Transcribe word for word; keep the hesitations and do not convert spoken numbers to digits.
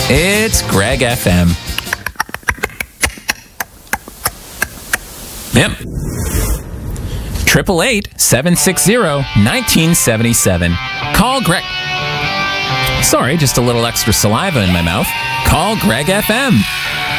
It's Greg F M. Yep. Triple eight seven six zero nineteen seventy seven. Call Greg. Sorry, just a little extra saliva in my mouth. Call Greg F M.